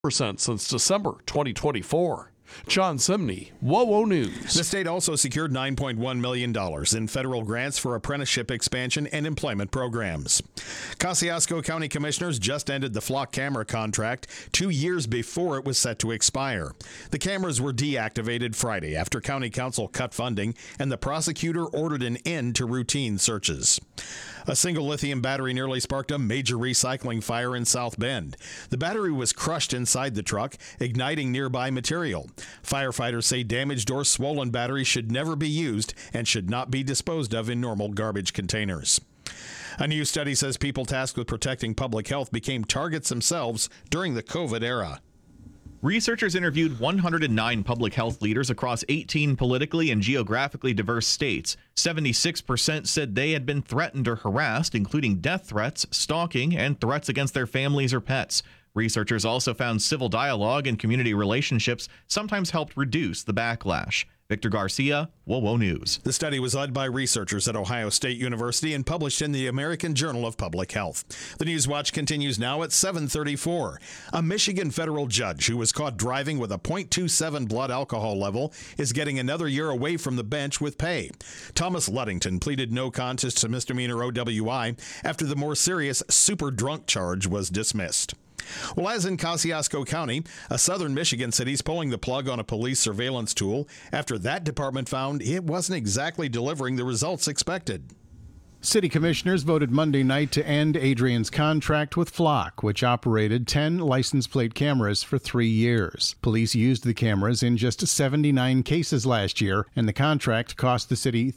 since December 2024. John Simney, WOWO News. The state also secured $9.1 million in federal grants for apprenticeship expansion and employment programs. Kosciuszko County Commissioners just ended the flock camera contract 2 years before it was set to expire. The cameras were deactivated Friday after County Council cut funding and the prosecutor ordered an end to routine searches. A single lithium battery nearly sparked a major recycling fire in South Bend. The battery was crushed inside the truck, igniting nearby material. Firefighters say damaged or swollen batteries should never be used and should not be disposed of in normal garbage containers. A new study says people tasked with protecting public health became targets themselves during the COVID era. Researchers interviewed 109 public health leaders across 18 politically and geographically diverse states. 76% said they had been threatened or harassed, including death threats, stalking, and threats against their families or pets. Researchers also found civil dialogue and community relationships sometimes helped reduce the backlash. Victor Garcia, WOWO News. The study was led by researchers at Ohio State University and published in the American Journal of Public Health. The News Watch continues now at 7:34. A Michigan federal judge who was caught driving with a .27 blood alcohol level is getting another year away from the bench with pay. Thomas Ludington pleaded no contest to misdemeanor OWI after the more serious super drunk charge was dismissed. Well, as in Kosciuszko County, a southern Michigan city is pulling the plug on a police surveillance tool after that department found it wasn't exactly delivering the results expected. City commissioners voted Monday night to end Adrian's contract with Flock, which operated 10 license plate cameras for 3 years. Police used the cameras in just 79 cases last year, and the contract cost the city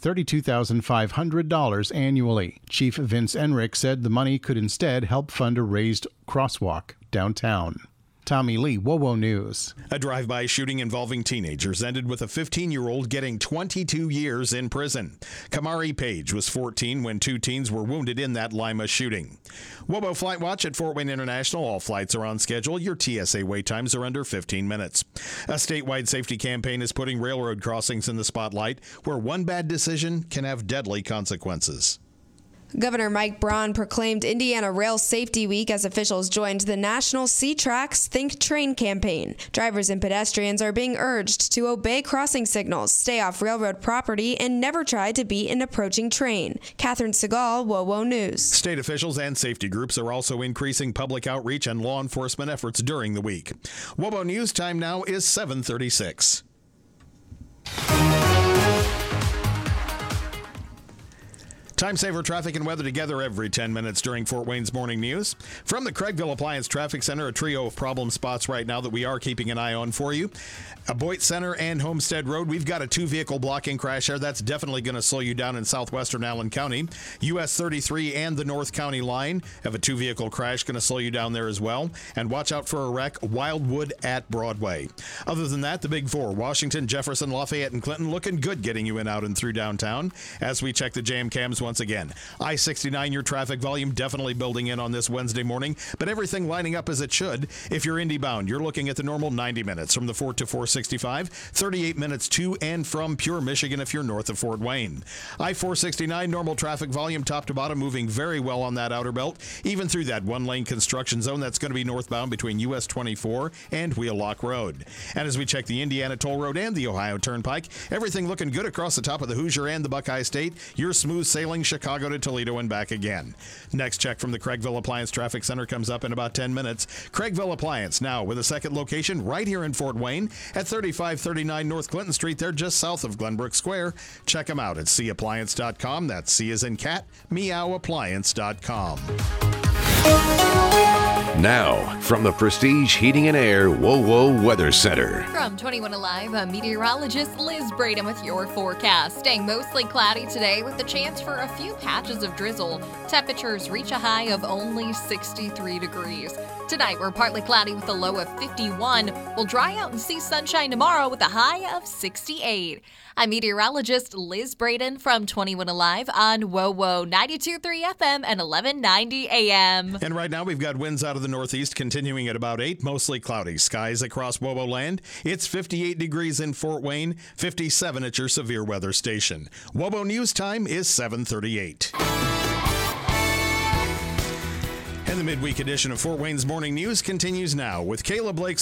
$32,500 annually. Chief Vince Enrick said the money could instead help fund a raised crosswalk downtown. Tommy Lee, WOWO News. A drive-by shooting involving teenagers ended with a 15-year-old getting 22 years in prison. Kamari Page was 14 when 2 teens were wounded in that Lima shooting. WOWO Flight Watch at Fort Wayne International. All flights are on schedule. Your TSA wait times are under 15 minutes. A statewide safety campaign is putting railroad crossings in the spotlight, where one bad decision can have deadly consequences. Governor Mike Braun proclaimed Indiana Rail Safety Week as officials joined the National C-Tracks Think Train campaign. Drivers and pedestrians are being urged to obey crossing signals, stay off railroad property, and never try to beat an approaching train. Catherine Segal, WOWO News. State officials and safety groups are also increasing public outreach and law enforcement efforts during the week. WOWO News time now is 7:36. Time saver traffic and weather together every 10 minutes during Fort Wayne's morning news. From the Craigville Appliance Traffic Center, a trio of problem spots right now that we are keeping an eye on for you. Boyd Center and Homestead Road, we've got a 2-vehicle blocking crash there. That's definitely going to slow you down in southwestern Allen County. US 33 and the North County line have a 2-vehicle crash, going to slow you down there as well. And watch out for a wreck, Wildwood at Broadway. Other than that, the big 4, Washington, Jefferson, Lafayette, and Clinton, looking good getting you in, out, and through downtown. As we check the jam cams once again. I-69, your traffic volume definitely building in on this Wednesday morning, but everything lining up as it should. If you're Indy bound, you're looking at the normal 90 minutes from the Fort to 465, 38 minutes to and from Pure, Michigan if you're north of Fort Wayne. I-469, normal traffic volume top to bottom, moving very well on that outer belt, even through that one-lane construction zone that's going to be northbound between US 24 and Wheelock Road. And as we check the Indiana Toll Road and the Ohio Turnpike, everything looking good across the top of the Hoosier and the Buckeye State. You're smooth sailing Chicago to Toledo and back again. Next check from the Craigville Appliance Traffic Center comes up in about 10 minutes. Craigville Appliance now with a second location right here in Fort Wayne at 3539 North Clinton Street. They're just south of Glenbrook Square. Check them out at cappliance.com. That's C as in cat, meowappliance.com. Now, from the Prestige Heating and Air WOWO Weather Center. From 21 Alive, I'm meteorologist Liz Braden with your forecast. Staying mostly cloudy today with the chance for a few patches of drizzle. Temperatures reach a high of only 63 degrees. Tonight, we're partly cloudy with a low of 51. We'll dry out and see sunshine tomorrow with a high of 68. I'm meteorologist Liz Braden from 21 Alive on WOWO 92.3 FM and 1190 AM. And right now we've got winds out of the northeast continuing at about 8, mostly cloudy skies across WOWO land. It's 58 degrees in Fort Wayne, 57 at your severe weather station. WOWO News time is 7:38. And the The midweek edition of Fort Wayne's Morning News continues now with Kayla Blake